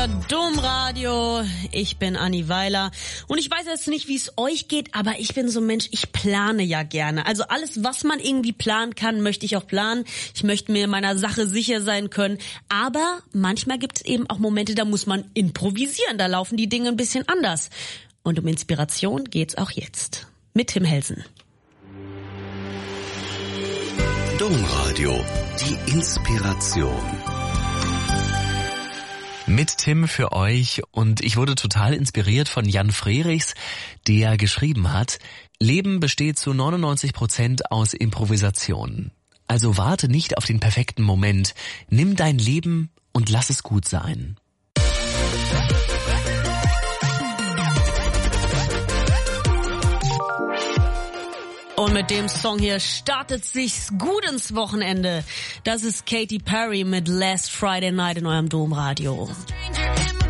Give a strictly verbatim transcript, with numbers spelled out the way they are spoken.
euer Domradio. Ich bin Anni Weiler und ich weiß jetzt nicht, wie es euch geht, aber ich bin so ein Mensch, ich plane ja gerne. Also alles, was man irgendwie planen kann, möchte ich auch planen. Ich möchte mir meiner Sache sicher sein können, aber manchmal gibt es eben auch Momente, da muss man improvisieren, da laufen die Dinge ein bisschen anders. Und um Inspiration geht's auch jetzt. Mit Tim Helsen. Domradio, die Inspiration. Mit Tim für euch, und ich wurde total inspiriert von Jan Frerichs, der geschrieben hat: Leben besteht zu neunundneunzig Prozent aus Improvisation. Also warte nicht auf den perfekten Moment. Nimm dein Leben und lass es gut sein. Und mit dem Song hier startet sich's gut ins Wochenende. Das ist Katy Perry mit Last Friday Night in eurem Domradio.